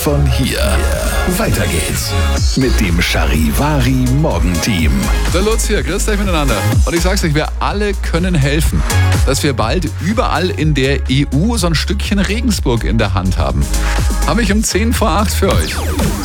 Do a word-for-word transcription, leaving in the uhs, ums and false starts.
Von hier. Weiter geht's mit dem Charivari Morgenteam. Der Lutz hier, grüßt euch miteinander. Und ich sag's euch, wir alle können helfen, dass wir bald überall in der E U so ein Stückchen Regensburg in der Hand haben. Habe ich um zehn vor acht für euch.